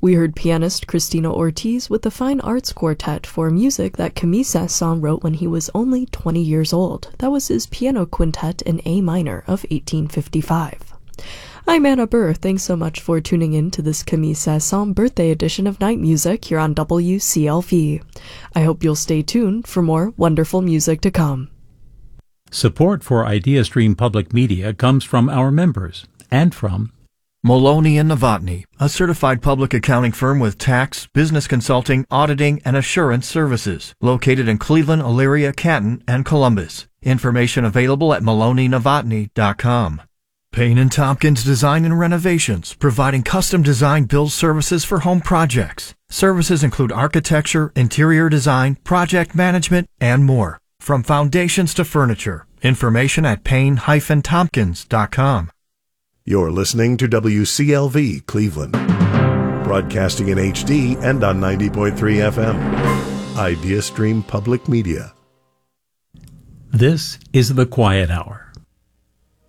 We heard pianist Cristina Ortiz with the Fine Arts Quartet for music that Camille Saint-Saëns wrote when he was only 20 years old. That was his piano quintet in A minor of 1855. I'm Anna Burr. Thanks so much for tuning in to this Camille Saint-Saëns birthday edition of Night Music here on WCLV. I hope you'll stay tuned for more wonderful music to come. Support for IdeaStream Public Media comes from our members and from Maloney & Novotny, a certified public accounting firm with tax, business consulting, auditing, and assurance services, located in Cleveland, Elyria, Canton, and Columbus. Information available at maloneynovotny.com. Payne & Tompkins Design and Renovations, providing custom design build services for home projects. Services include architecture, interior design, project management, and more. From foundations to furniture. Information at payne-tompkins.com. You're listening to WCLV Cleveland, broadcasting in HD and on 90.3 FM. IdeaStream Public Media. This is The Quiet Hour.